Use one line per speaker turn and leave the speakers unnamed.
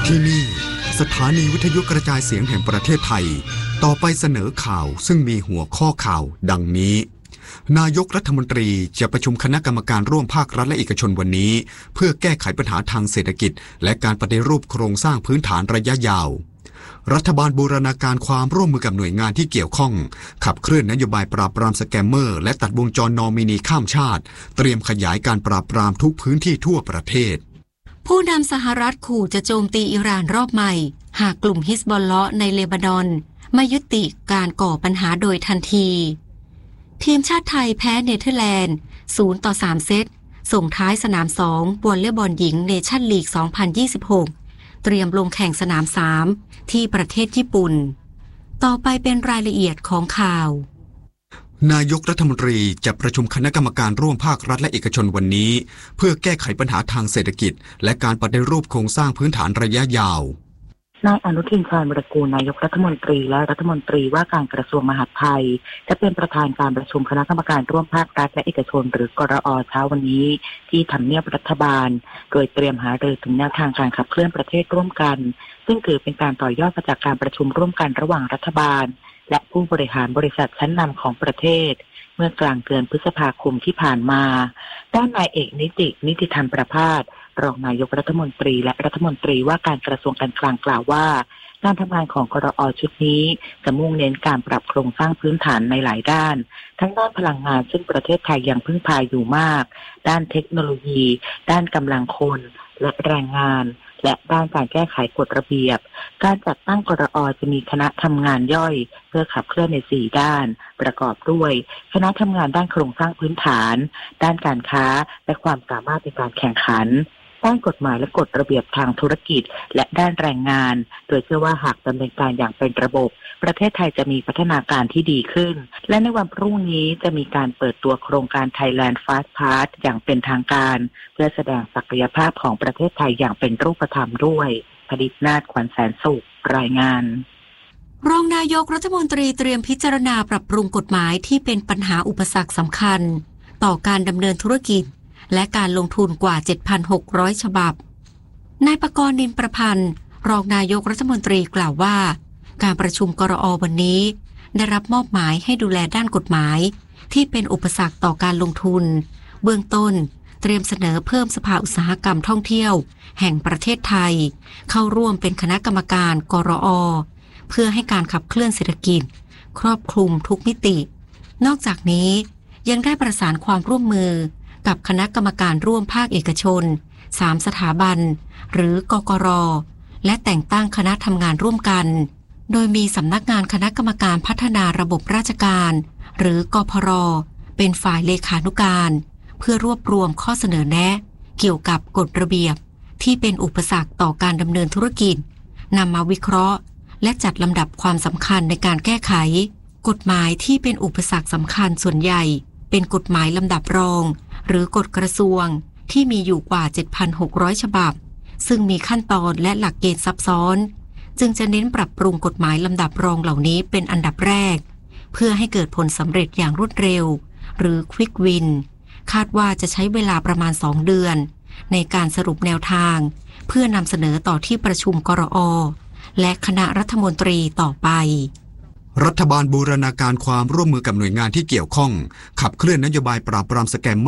ที่นี่สถานีวิทยุกระจายเสียงแห่งประเทศไทยต่อไปเสนอข่าวซึ่งมีหัวข้อข่าวดังนี้นายกรัฐมนตรีจะประชุมคณะกรรมการร่วมภาครัฐและเอกชนวันนี้เพื่อแก้ไขปัญหาทางเศรษฐกิจและการปฏิรูปโครงสร้างพื้นฐานระยะยาวรัฐบาลบูรณาการความร่วมมือกับหน่วยงานที่เกี่ยวข้องขับเคลื่อนนโยบายปราบปรามสแกมเมอร์และตัดวงจรนอมินีข้ามชาติเตรียมขยายการปราบปรามทุกพื้นที่ทั่วประเทศ
ผู้นำสหรัฐขู่จะโจมตีอิหร่านรอบใหม่หากกลุ่มฮิซบอลเลาะห์ในเลบานอนไม่ยุติการก่อปัญหาโดยทันทีทีมชาติไทยแพ้เนเธอร์แลนด์0-3 เซตส่งท้ายสนาม2วอลเลย์บอลหญิงเนชั่นลีก 2026 เตรียมลงแข่งสนาม3ที่ประเทศญี่ปุ่นต่อไปเป็นรายละเอียดของข่าวน
ายกรัฐมนตรีจะประชุมคณะกรรมการร่วมภาครัฐและเอกชนวันนี้เพื่อแก้ไขปัญหาทางเศรษฐกิจและการปฏิรูปโครงสร้างพื้นฐานระยะยาวน
ายอนุทินชาญวิรากูลนายกรัฐมนตรีและรัฐมนตรีว่าการกระทรวงมหาดไทยจะเป็นประธานการประชุมคณะกรรมการร่วมภาครัฐและเอกชนหรือกรอ.เช้าวันนี้ที่ทำเนียบรัฐบาลโดยเตรียมหารือถึงแนวทางการขับเคลื่อนประเทศร่วมกันซึ่งถือเป็นการต่อยอดมาจากการประชุมร่วมกันระหว่างรัฐบาลและผู้บริหารบริษัทชั้นนำของประเทศเมื่อกลางเดือนพฤษภาคมที่ผ่านมาด้านนายเอกนิติธรรมประภาสรองนายกรัฐมนตรีและรัฐมนตรีว่าการกระทรวงการคลังกล่าวว่าการทำงานของกรอ.ชุดนี้จะมุ่งเน้นการปรับโครงสร้างพื้นฐานในหลายด้านทั้งด้านพลังงานซึ่งประเทศไทยยังพึ่งพาอยู่มากด้านเทคโนโลยีด้านกำลังคนและแรงงานและด้านการแก้ไขกฎระเบียบการจัดตั้งกรอ.จะมีคณะทำงานย่อยเพื่อขับเคลื่อนใน4ด้านประกอบด้วยคณะทำงานด้านโครงสร้างพื้นฐานด้านการค้าและความสามารถในการแข่งขันด้านกฎหมายและกฎระเบียบทางธุรกิจและด้านแรงงานโดยเชื่อว่าหากดำเนินการอย่างเป็นระบบประเทศไทยจะมีพัฒนาการที่ดีขึ้นและในวันพรุ่งนี้จะมีการเปิดตัวโครงการ Thailand Fast Pass อย่างเป็นทางการเพื่อแสดงศักยภาพของประเทศไทยอย่างเป็นรูปธรรมด้วยพดิษฐ์นาถ ขวัญแสนสุขรายงาน
รองนายกรัฐมนตรีเตรียมพิจารณาปรับปรุงกฎหมายที่เป็นปัญหาอุปสรรคสำคัญต่อการดำเนินธุรกิจและการลงทุนกว่า 7,600 ฉบับนายปกรณ์ นินประพันธ์รองนายกรัฐมนตรีกล่าวว่าการประชุมกรอ.วันนี้ได้รับมอบหมายให้ดูแลด้านกฎหมายที่เป็นอุปสรรคต่อการลงทุนเบื้องต้นเตรียมเสนอเพิ่มสภาอุตสาหกรรมท่องเที่ยวแห่งประเทศไทยเข้าร่วมเป็นคณะกรรมการกรอ.เพื่อให้การขับเคลื่อนเศรษฐกิจครอบคลุมทุกมิตินอกจากนี้ยังได้ประสานความร่วมมือกับคณะกรรมการร่วมภาคเอกชน3สถาบันหรือกกร.และแต่งตั้งคณะทำงานร่วมกันโดยมีสำนักงานคณะกรรมการพัฒนาระบบราชการหรือกพร.เป็นฝ่ายเลขานุการเพื่อรวบรวมข้อเสนอแนะเกี่ยวกับกฎระเบียบที่เป็นอุปสรรคต่อการดำเนินธุรกิจนำมาวิเคราะห์และจัดลำดับความสำคัญในการแก้ไขกฎหมายที่เป็นอุปสรรคสำคัญส่วนใหญ่เป็นกฎหมายลำดับรองหรือกฎกระทรวงที่มีอยู่กว่า 7,600 ฉบับซึ่งมีขั้นตอนและหลักเกณฑ์ซับซ้อนจึงจะเน้นปรับปรุงกฎหมายลำดับรองเหล่านี้เป็นอันดับแรกเพื่อให้เกิดผลสำเร็จอย่างรวดเร็วหรือ Quick Win คาดว่าจะใช้เวลาประมาณ2เดือนในการสรุปแนวทางเพื่อนำเสนอต่อที่ประชุมกรอ.และคณะรัฐมนตรีต่อไป
รัฐบาลบูรณาการความร่วมมือกับหน่วยงานที่เกี่ยวข้องขับเคลื่อนนโยบายปราบปรามสแกมเมอร์